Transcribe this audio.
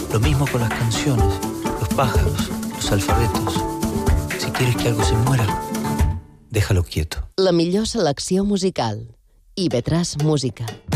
Lo mismo con las canciones, los pájaros, los alfabetos. Si quieres que algo se muera, déjalo quieto. La millor selecció musical. IB3 Música.